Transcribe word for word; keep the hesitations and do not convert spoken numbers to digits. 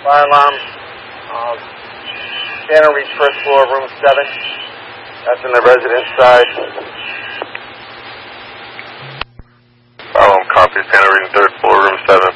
Fire alarm. Uh, scanner reach first floor, room seven. That's in the residence side. Fire alarm copy. Scanner reading third floor, room seven.